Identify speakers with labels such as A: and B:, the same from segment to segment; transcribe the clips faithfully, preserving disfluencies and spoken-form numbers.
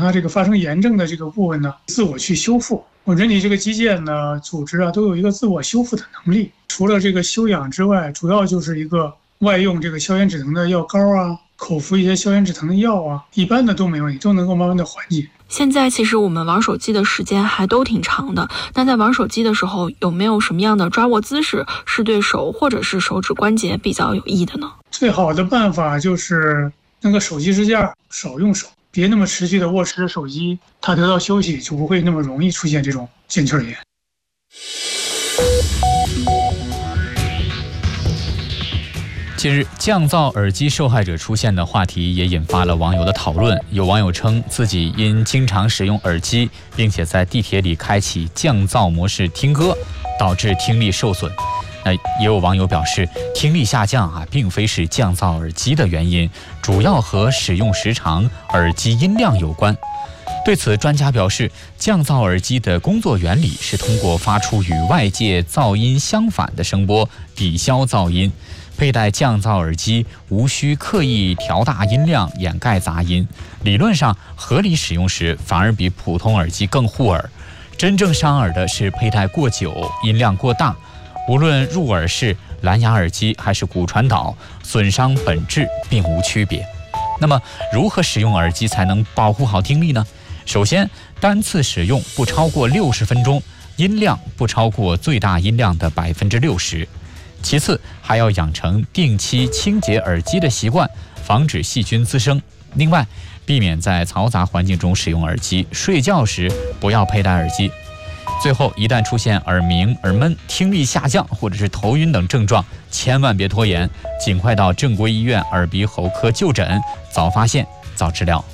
A: 它这个发生炎症的这个部分呢，自我去修复。我们人体这个肌腱呢、组织啊，都有一个自我修复的能力。除了这个休养之外，主要就是一个外用这个消炎止疼的药膏啊，口服一些消炎止疼的药啊，一般的都没问题，都能够慢慢的缓解。
B: 现在其实我们玩手机的时间还都挺长的，那在玩手机的时候，有没有什么样的抓握姿势是对手或者是手指关节比较有益的呢？
A: 最好的办法就是那个手机支架少用手，别那么持续的握持着手机，它得到休息就不会那么容易出现这种腱鞘炎。
C: 近日，降噪耳机受害者出现的话题也引发了网友的讨论。有网友称自己因经常使用耳机，并且在地铁里开启降噪模式听歌，导致听力受损。那也有网友表示，听力下降啊，并非是降噪耳机的原因，主要和使用时长、耳机音量有关。对此，专家表示，降噪耳机的工作原理是通过发出与外界噪音相反的声波，抵消噪音。佩戴降噪耳机无需刻意调大音量掩盖杂音，理论上合理使用时反而比普通耳机更护耳。真正伤耳的是佩戴过久、音量过大，无论入耳式、蓝牙耳机还是骨传导，损伤本质并无区别。那么，如何使用耳机才能保护好听力呢？首先，单次使用不超过六十分钟，音量不超过最大音量的百分之六十。其次，还要养成定期清洁耳机的习惯，防止细菌滋生。另外，避免在嘈杂环境中使用耳机，睡觉时不要佩戴耳机。最后，一旦出现耳鸣、耳闷、听力下降或者是头晕等症状，千万别拖延，尽快到正规医院耳鼻喉科就诊，早发现早治疗。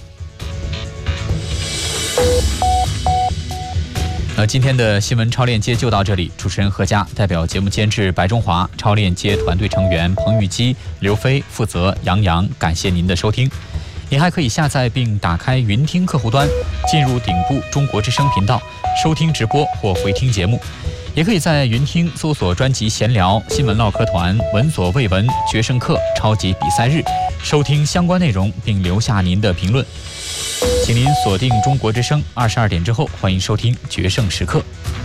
C: 那今天的新闻超链接就到这里，主持人何佳，代表节目监制白中华，超链接团队成员彭玉基、刘飞，负责杨洋，感谢您的收听。您还可以下载并打开云听客户端，进入顶部中国之声频道，收听直播或回听节目。也可以在云听搜索专辑闲聊、新闻唠嗑团、闻所未闻、决胜课、超级比赛日，收听相关内容并留下您的评论。请您锁定中国之声，二十二点之后欢迎收听决胜时刻。